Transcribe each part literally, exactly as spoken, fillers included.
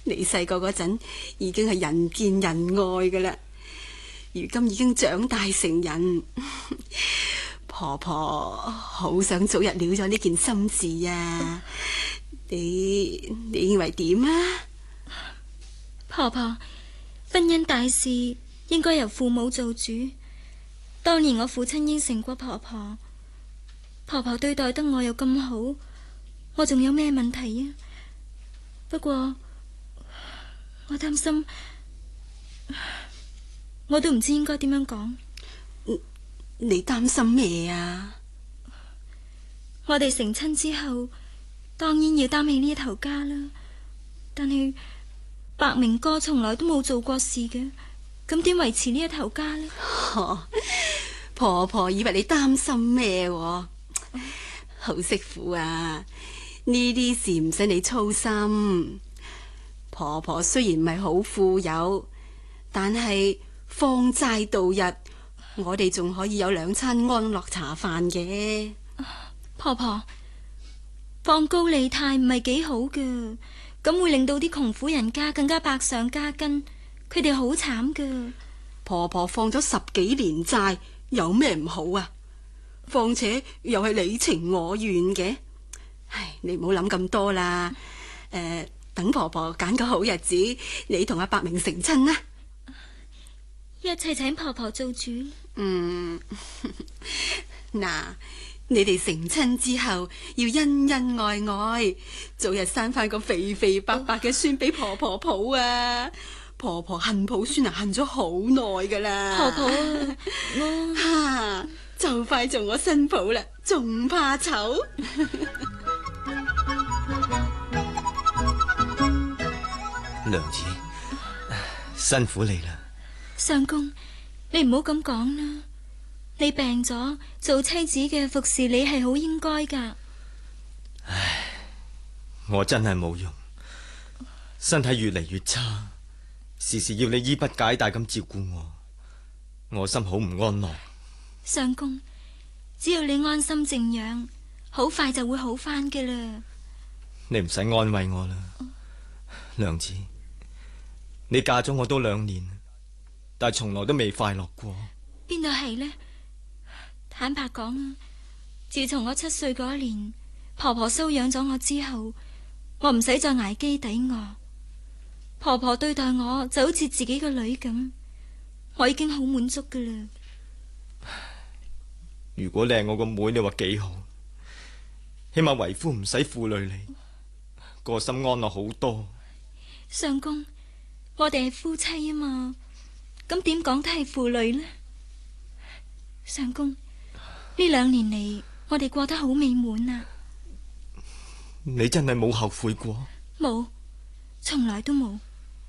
你細個嗰陣已經係人見人愛噶啦，如今已經長大成人，婆婆好想早日了咗呢件心事啊！你你認為點啊？ 婆婆，婚姻大事應該由父母做主。當年我父親應承過婆婆，婆婆對待得我又咁好，我仲有咩問題啊？不過我擔心，我都唔知應該點樣講。 你擔心咩啊？ 我哋成親之後，當然要擔起呢一頭家啦。但係白明哥從來都冇做過事嘅，咁點維持呢一頭家呢？ 哦，婆婆以為你擔心咩？好媳婦啊，呢啲事唔使你操心。婆婆雖然唔係好富有，但係放債度日，我哋仲可以有兩餐安樂茶飯嘅。 婆婆，放高利貸唔係幾好㗎，咁會令到啲窮苦人家更加百上加斤，佢哋好慘㗎。 婆婆放咗十幾年債，有咩唔好啊？況且又係你情我願嘅。唉，你唔好諗咁多啦。誒、呃，等婆婆揀個好日子，你同阿伯明成親啦。 一齊請婆婆做主。 嗯，嗱，你哋成親之後要恩恩愛愛，早日生翻個肥肥白白嘅孫俾婆婆抱啊！婆婆恨抱孫啊，恨咗好耐噶啦。 婆婆啊，我哈，就快做我新抱啦，仲怕醜？ 娘子，辛苦你啦。 相公，你唔好咁講啦。你病咗，做妻子嘅服侍你係好應該噶。 唉，我真係冇用，身體越嚟越差，時時要你衣不解帶咁照顧我，我心好唔安樂。 相公，只要你安心靜養，好快就會好翻嘅啦。 你唔使安慰我啦，娘子，你嫁咗我都兩年，但係從來都未快樂過。 邊度係呢？坦白講啊，自從我七歲嗰年，婆婆收養咗我之後，我唔使再挨飢抵餓。婆婆對待我就好似自己個女咁，我已經好滿足噶啦。 如果你係我個妹，你話幾好，起碼為夫唔使負累你，個心安樂好多。 相公，我哋係夫妻啊嘛，咁點講都係負累呢？相公，呢兩年嚟，我哋過得好美滿啊！ 你真係冇後悔過？ 冇，從來都冇。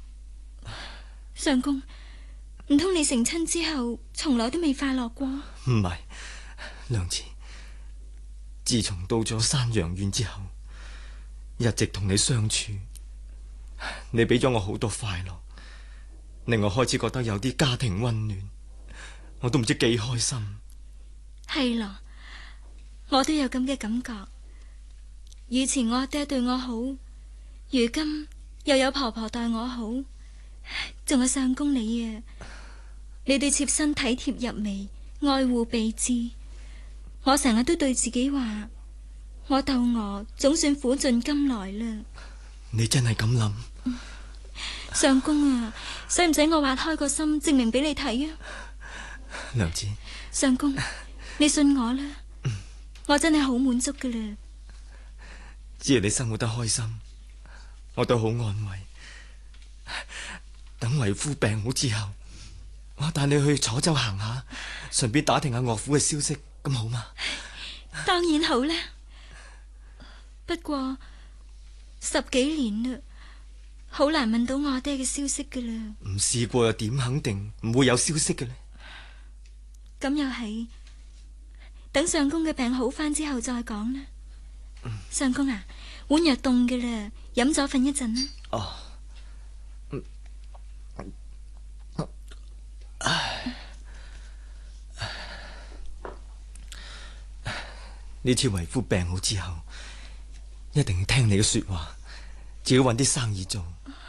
相公，唔通你成親之後，從來都未快樂過？ 唔係，娘子，自從到咗山陽縣之後，一直同你相處，你俾咗我好多快樂，令我開始覺得有啲家庭溫暖，我都唔知幾開心。 係咯，我都有咁嘅感覺。以前我阿爹對我好，如今又有婆婆待我好，仲有相公你啊，你對妾身體貼入微，愛護備至。我成日都對自己話，我鬥餓總算苦盡甘來啦。 你真係咁諗？ 相公啊，使唔使我挖開個心證明俾你睇啊？ 娘子， 相公，你信我啦，我真係好滿足噶啦。 只要你生活得開心，我都好安慰。等為夫病好之後，我帶你去楚州行下，順便打聽下岳父嘅消息，咁好嗎？ 當然好啦，不過十幾年啦，好難問到我阿爹嘅消息噶啦。 唔試過又點肯定唔會有消息嘅呢？ 咁又係，等相公嘅病好翻之後再講啦。嗯、相公啊，碗藥凍嘅啦，飲咗瞓一陣啦。 哦，嗯，唉，呢次為夫病好之後，一定要聽你嘅說話，自己搵啲生意做，